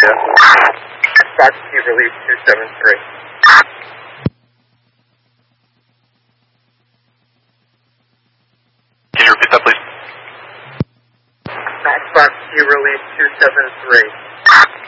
area. Box Key release 273. Can you repeat that, please? Box Key release 273.